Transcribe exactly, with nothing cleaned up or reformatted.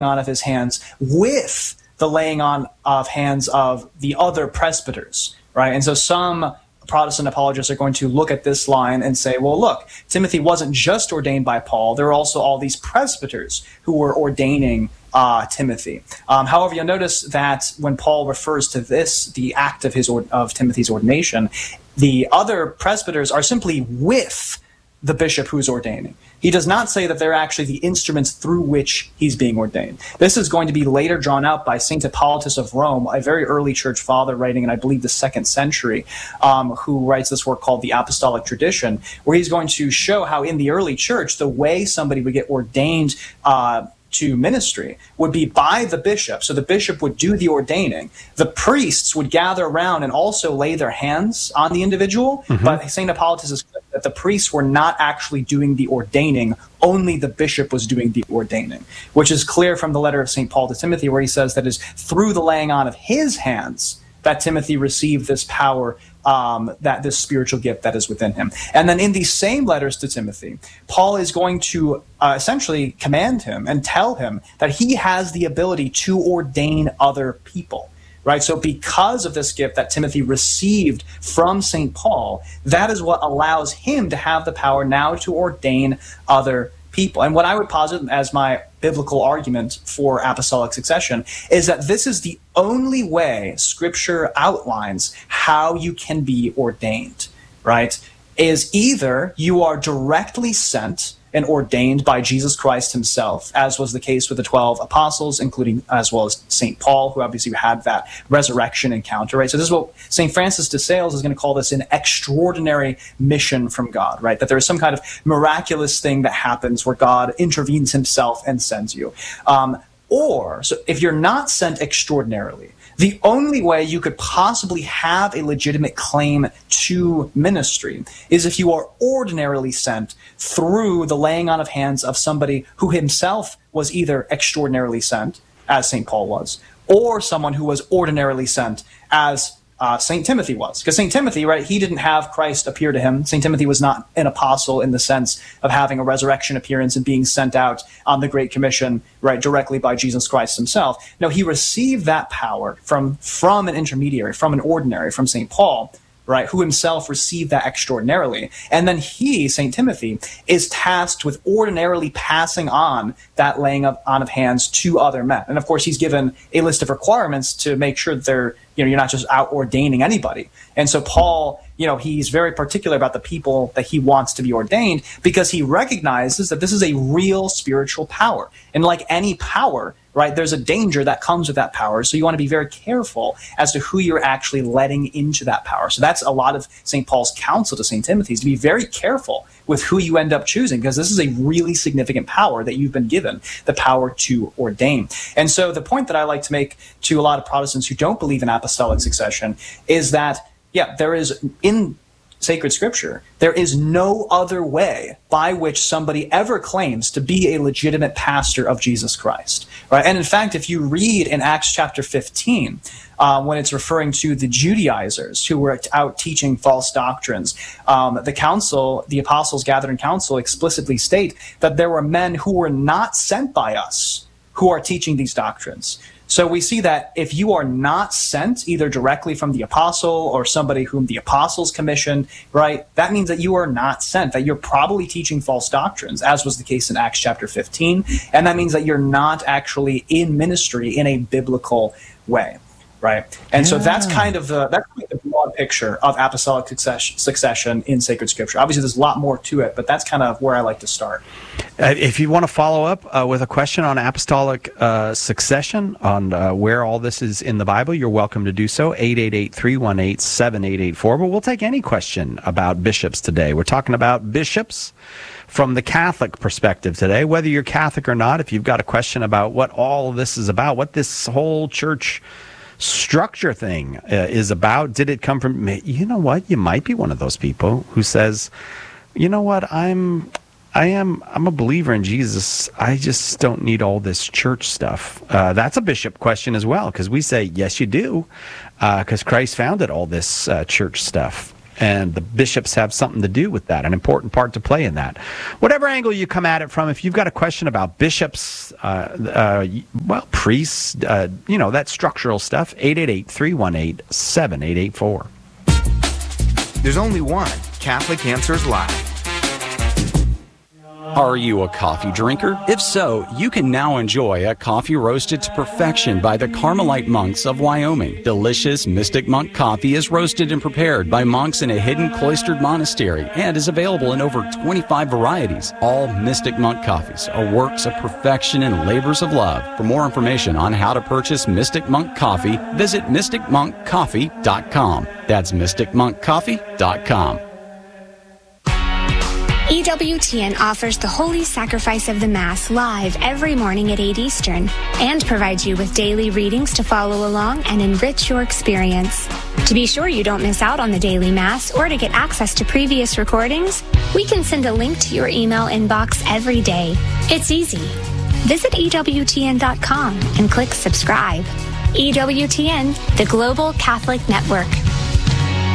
on of his hands with the laying on of hands of the other presbyters, right? And so some Protestant apologists are going to look at this line and say, well, look, Timothy wasn't just ordained by Paul. There were also all these presbyters who were ordaining uh, Timothy. Um, however, you'll notice that when Paul refers to this, the act of his of Timothy's ordination, the other presbyters are simply with the bishop who's ordaining. He does not say that they're actually the instruments through which he's being ordained. This is going to be later drawn out by Saint Hippolytus of Rome, a very early church father writing in, I believe, the second century, um, who writes this work called the Apostolic Tradition, where he's going to show how in the early church, the way somebody would get ordained uh, to ministry would be by the bishop. So the bishop would do the ordaining. The priests would gather around and also lay their hands on the individual. Mm-hmm. But Saint Hippolytus is clear that the priests were not actually doing the ordaining. Only the bishop was doing the ordaining, which is clear from the letter of Saint Paul to Timothy, where he says that it is through the laying on of his hands that Timothy received this power, um, that this spiritual gift that is within him. And then in these same letters to Timothy, Paul is going to uh, essentially command him and tell him that he has the ability to ordain other people. Right? So because of this gift that Timothy received from Saint Paul, that is what allows him to have the power now to ordain other people. And what I would posit as my biblical argument for apostolic succession is that this is the only way Scripture outlines how you can be ordained, right? Is either you are directly sent and ordained by Jesus Christ himself, as was the case with the twelve apostles, including as well as Saint Paul, who obviously had that resurrection encounter, right? So this is what Saint Francis de Sales is going to call this an extraordinary mission from God, right? That there is some kind of miraculous thing that happens where God intervenes himself and sends you. Um, or, so if you're not sent extraordinarily, the only way you could possibly have a legitimate claim to ministry is if you are ordinarily sent through the laying on of hands of somebody who himself was either extraordinarily sent, as Saint Paul was, or someone who was ordinarily sent, as uh, Saint Timothy was. Because Saint Timothy, right, he didn't have Christ appear to him. Saint Timothy was not an apostle in the sense of having a resurrection appearance and being sent out on the Great Commission, right, directly by Jesus Christ himself. No, he received that power from, from an intermediary, from an ordinary, from Saint Paul, right, who himself received that extraordinarily. And then he, Saint Timothy, is tasked with ordinarily passing on that laying of, on of hands to other men. And of course, he's given a list of requirements to make sure that they're, you know, you're not just out ordaining anybody. And so Paul, you know, he's very particular about the people that he wants to be ordained because he recognizes that this is a real spiritual power. And like any power, right, there's a danger that comes with that power. So you want to be very careful as to who you're actually letting into that power. So that's a lot of Saint Paul's counsel to Saint Timothy, is to be very careful with who you end up choosing, because this is a really significant power that you've been given, the power to ordain. And so the point that I like to make to a lot of Protestants who don't believe in apostolic succession is that, yeah, there is, in sacred scripture, there is no other way by which somebody ever claims to be a legitimate pastor of Jesus Christ, right? And in fact, if you read in Acts chapter fifteen, uh, when it's referring to the Judaizers who were out teaching false doctrines, um, the council, the apostles gathered in council explicitly state that there were men who were not sent by us who are teaching these doctrines. So we see that if you are not sent either directly from the apostle or somebody whom the apostles commissioned, right, that means that you are not sent, that you're probably teaching false doctrines, as was the case in Acts chapter fifteen. And that means that you're not actually in ministry in a biblical way, right? And yeah. so that's kind of the, that's like the broad picture of apostolic succession, succession in sacred scripture. Obviously, there's a lot more to it, but that's kind of where I like to start. Uh, if you want to follow up uh, with a question on apostolic uh, succession, on uh, where all this is in the Bible, you're welcome to do so, eight eight eight, three one eight, seven eight eight four. But we'll take any question about bishops today. We're talking about bishops from the Catholic perspective today. Whether you're Catholic or not, if you've got a question about what all of this is about, what this whole church structure thing uh, is about, did it come from, you know what, you might be one of those people who says, you know what, I'm... I am I'm a believer in Jesus. I just don't need all this church stuff. Uh, that's a bishop question as well, because we say, yes, you do, because uh, Christ founded all this uh, church stuff. And the bishops have something to do with that, an important part to play in that. Whatever angle you come at it from, if you've got a question about bishops, uh, uh, well, priests, uh, you know, that structural stuff, eight eight eight, three one eight, seven eight eight four. There's only one Catholic Answers Live. Are you a coffee drinker? If so, you can now enjoy a coffee roasted to perfection by the Carmelite monks of Wyoming. Delicious Mystic Monk coffee is roasted and prepared by monks in a hidden cloistered monastery and is available in over twenty-five varieties. All Mystic Monk coffees are works of perfection and labors of love. For more information on how to purchase Mystic Monk coffee, visit mystic monk coffee dot com. That's mystic monk coffee dot com. E W T N offers the Holy Sacrifice of the Mass live every morning at eight Eastern and provides you with daily readings to follow along and enrich your experience. To be sure you don't miss out on the daily Mass or to get access to previous recordings, we can send a link to your email inbox every day. It's easy. Visit E W T N dot com and click subscribe. E W T N, the Global Catholic Network.